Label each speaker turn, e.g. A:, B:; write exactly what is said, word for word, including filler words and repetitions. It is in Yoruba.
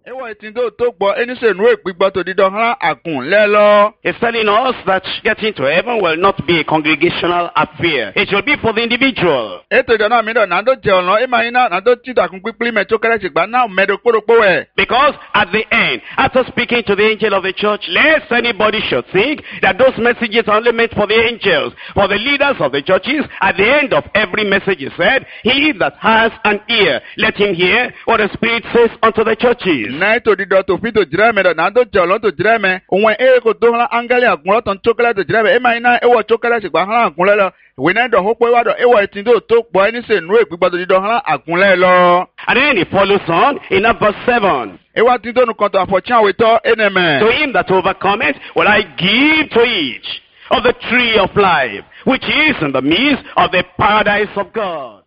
A: Ewa itindo to gbo enise nu ekpigbo to dido han akun lelo.
B: He's telling us that getting to heaven will not be a congregational affair. It will be for the individual.
A: Eto jona mi do na do je ona e ma ina na do ti da kun pipili me to kere sigba na medo poropo we.
B: Because at the end, after speaking to the angel of the church, lest anybody should think that those messages are only meant for the angels, for the leaders of the churches, at the end of every message he said, he that has an ear, let him hear what the Spirit says unto the churches.
A: Na eto dido to fito jireme do na do je olon to jireme, onwe e ko to han angele akun to chokele to jireme e ma ina e wo chokele sigba han akun lelo. We need to hope we wado ewa itindo to gbo enise nu ekpigbo to dido han akun lelo.
B: And then he follows on in that verse seven.
A: Ewa tindo nu konto afochan we to eneme.
B: To him that overcometh will I give to each of the tree of life, which is in the midst of the paradise of God.